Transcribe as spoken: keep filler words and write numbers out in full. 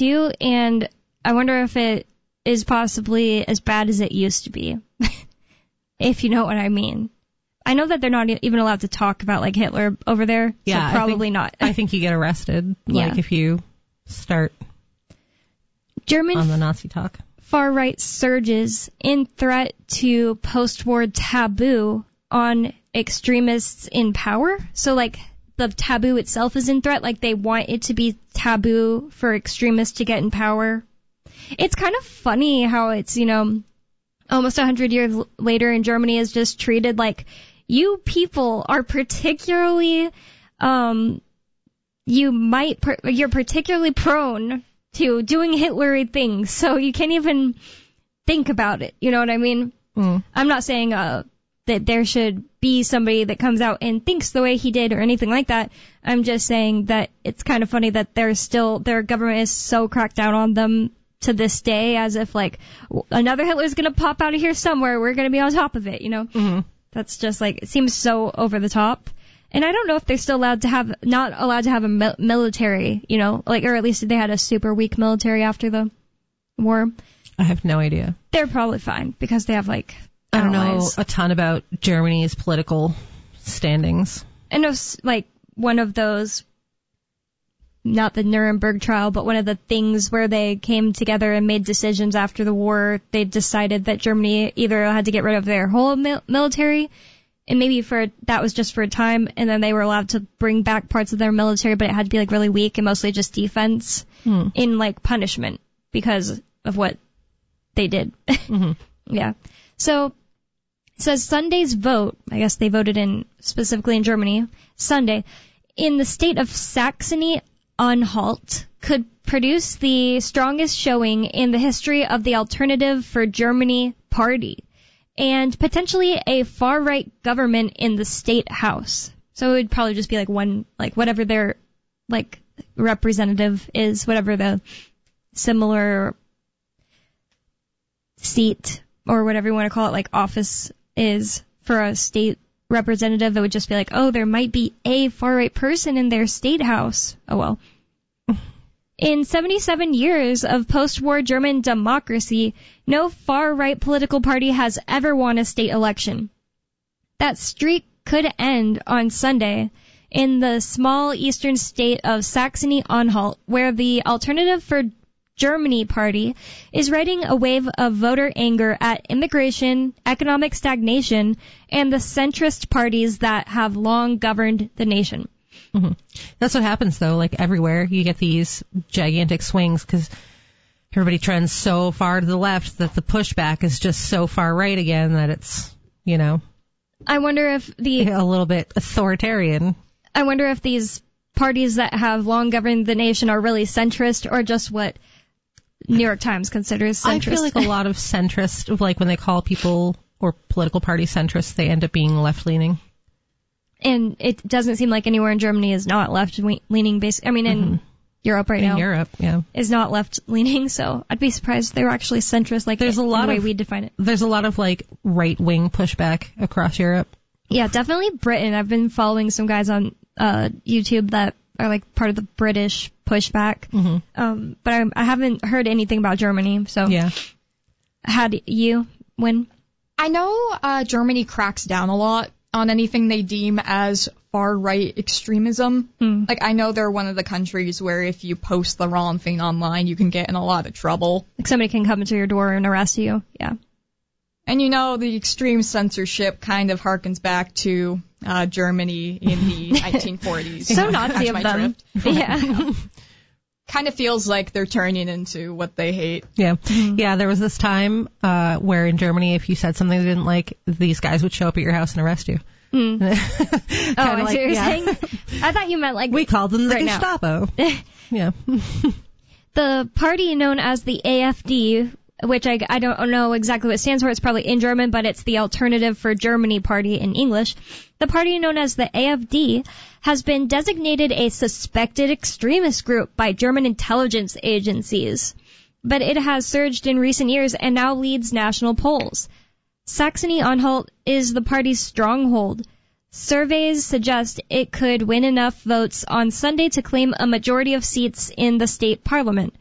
too, and I wonder if it is possibly as bad as it used to be, if you know what I mean. I know that they're not even allowed to talk about, like, Hitler over there, yeah, so probably I think, not. I think you get arrested, like, yeah. if you start German on the Nazi talk. Far-right surges in threat to post-war taboo on extremists in power. So, like, the taboo itself is in threat. Like, they want it to be taboo for extremists to get in power. It's kind of funny how it's, you know, almost a hundred years later in Germany is just treated like you people are particularly, um, you might, per- you're particularly prone to doing Hitler-y things, so you can't even think about it. You know what I mean? Mm. I'm not saying uh, that there should be somebody that comes out and thinks the way he did or anything like that. I'm just saying that it's kind of funny that they're still, their government is so cracked down on them to this day, as if, like, another Hitler's going to pop out of here somewhere. We're going to be on top of it, you know? Mm-hmm. That's just, like, it seems so over the top. And I don't know if they're still allowed to have, not allowed to have a mil- military, you know, like, or at least they had a super weak military after the war. I have no idea. They're probably fine because they have, like, I don't know allies. a ton about Germany's political standings. I know, like, one of those, not the Nuremberg trial, but one of the things where they came together and made decisions after the war, they decided that Germany either had to get rid of their whole mil- military, and maybe for that was just for a time, and then they were allowed to bring back parts of their military, but it had to be, like, really weak and mostly just defense hmm. in, like, punishment because of what they did. Mm-hmm. Yeah. So, it says Sunday's vote, I guess they voted in, specifically in Germany, Sunday, in the state of Saxony-Anhalt could produce the strongest showing in the history of the Alternative for Germany party, and potentially a far-right government in the state house. So it would probably just be like one, like whatever their, like, representative is, whatever the similar seat or whatever you want to call it, like office is for a state representative. It would just be like, oh, there might be a far-right person in their state house. Oh, well. In seventy-seven years of post-war German democracy, no far-right political party has ever won a state election. That streak could end on Sunday in the small eastern state of Saxony-Anhalt, where the Alternative for Germany party is riding a wave of voter anger at immigration, economic stagnation, and the centrist parties that have long governed the nation. Mm-hmm. That's what happens, though. Like, everywhere, you get these gigantic swings because everybody trends so far to the left that the pushback is just so far right again that it's, you know, I wonder if the a little bit authoritarian. I wonder if these parties that have long governed the nation are really centrist or just what New York Times considers centrist. I feel like a lot of centrist, like when they call people or political parties centrist, they end up being left-leaning. And it doesn't seem like anywhere in Germany is not left-leaning. Basic, I mean, in mm-hmm. Europe right in now, in Europe, yeah, is not left-leaning. So I'd be surprised if they were actually centrist. Like there's a lot the way of we define it. There's a lot of like right-wing pushback across Europe. Yeah, definitely Britain. I've been following some guys on uh, YouTube that are like part of the British pushback. Mm-hmm. Um, but I, I haven't heard anything about Germany. So yeah, how do you win? I know uh, Germany cracks down a lot on anything they deem as far-right extremism. Mm. Like, I know they're one of the countries where if you post the wrong thing online, you can get in a lot of trouble. Like somebody can come to your door and arrest you. Yeah. And you know, the extreme censorship kind of harkens back to uh, Germany in the nineteen forties. So Nazi of them. Yeah. yeah. Kind of feels like they're turning into what they hate. Yeah. Mm-hmm. Yeah, there was this time uh, where in Germany, if you said something they didn't like, these guys would show up at your house and arrest you. Mm. oh, I like, see what you're yeah. saying. I thought you meant like... We called them the right Gestapo. Yeah. The party known as the A F D, which I, I don't know exactly what it stands for. It's probably in German, but it's the Alternative for Germany Party in English. The party known as the A F D has been designated a suspected extremist group by German intelligence agencies, but it has surged in recent years and now leads national polls. Saxony-Anhalt is the party's stronghold. Surveys suggest it could win enough votes on Sunday to claim a majority of seats in the state parliament.